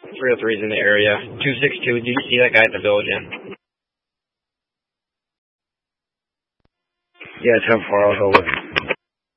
303's in the area. 262, did you see that guy at the Village Inn? Yeah, 10-4, I'll go with him.